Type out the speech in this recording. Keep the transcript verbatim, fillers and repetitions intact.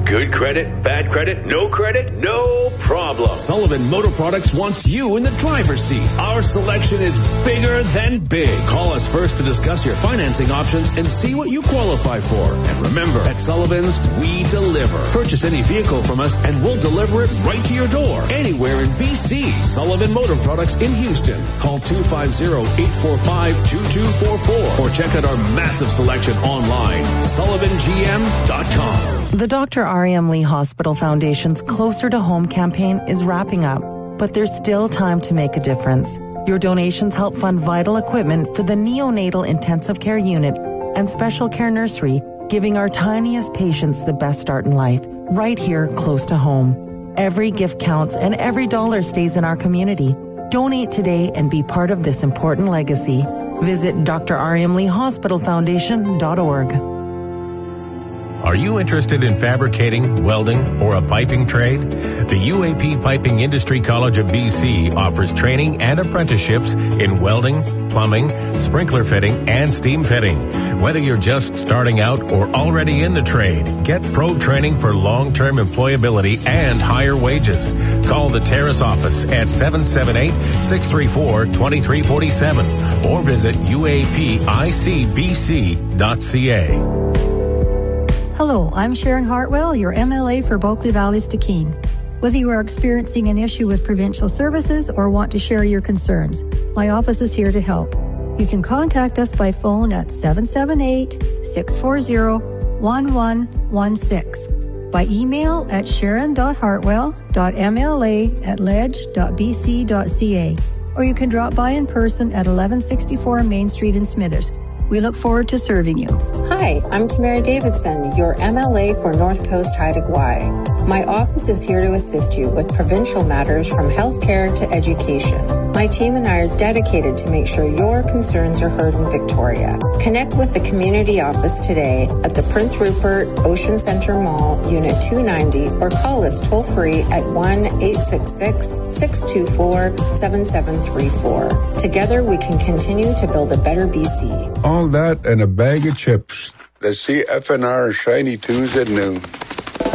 Good credit, bad credit, no credit, no problem. Sullivan Motor Products wants you in the driver's seat. Our selection is bigger than big. Call us first to discuss your financing options and see what you qualify for. And remember, at Sullivan's, we deliver. Purchase any vehicle from us and we'll deliver it right to your door. Anywhere in B C. Sullivan Motor Products in Houston. Call two five zero, eight four five, two two four four or check out our massive selection online. Sullivan G M dot com. The Doctor R E M Lee Hospital Foundation's Closer to Home campaign is wrapping up, but there's still time to make a difference. Your donations help fund vital equipment for the neonatal intensive care unit and special care nursery, giving our tiniest patients the best start in life, right here close to home. Every gift counts and every dollar stays in our community. Donate today and be part of this important legacy. Visit D R R E M Lee Hospital Foundation dot org. Are you interested in fabricating, welding, or a piping trade? The U A P Piping Industry College of B C offers training and apprenticeships in welding, plumbing, sprinkler fitting, and steam fitting. Whether you're just starting out or already in the trade, get pro training for long-term employability and higher wages. Call the Terrace office at seven seven eight, six three four, two three four seven or visit U A P I C B C dot C A. Hello, I'm Sharon Hartwell, your M L A for Bulkley Valley-Stikine. Whether you are experiencing an issue with provincial services or want to share your concerns, my office is here to help. You can contact us by phone at seven seven eight, six four zero, one one one six, by email at sharon dot hartwell dot m l a at ledge dot b c dot c a, or you can drop by in person at eleven sixty-four Main Street in Smithers. We look forward to serving you. Hi, I'm Tamara Davidson, your M L A for North Coast Haida Gwaii. My office is here to assist you with provincial matters from healthcare to education. My team and I are dedicated to make sure your concerns are heard in Victoria. Connect with the community office today at the Prince Rupert Ocean Centre Mall, Unit two ninety, or call us toll-free at one eight six six, six two four, seven seven three four. Together we can continue to build a better B C. All that and a bag of chips. The C F N R Shiny Tunes at noon.